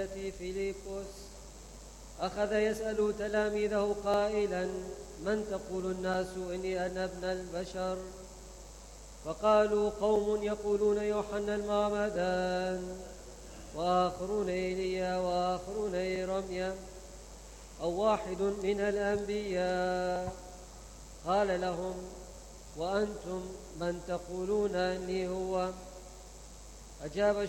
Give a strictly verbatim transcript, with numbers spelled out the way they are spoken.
فيليبوس أخذ يسأل تلاميذه قائلا: من تقول الناس إني أنا ابن البشر؟ فقالوا: قوم يقولون يوحنا المعمدان، وآخرون إيليا، وآخرون إيرميا، أو واحد من الأنبياء. قال لهم: وأنتم من تقولون أني هو؟ أجاب